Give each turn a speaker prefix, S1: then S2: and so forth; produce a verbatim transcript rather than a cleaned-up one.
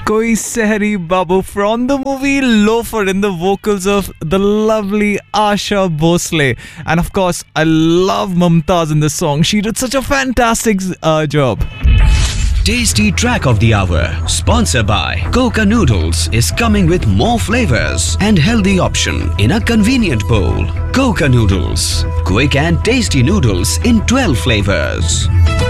S1: Koi Sehri Babu from the movie Loafer in the vocals of the lovely Asha Bhosle. And of course, I love Mumtaz in this song. She did such a fantastic uh, job.
S2: Tasty Track of the Hour, sponsored by Coca Noodles, is coming with more flavors and healthy option in a convenient bowl. Coca Noodles, quick and tasty noodles in twelve flavors.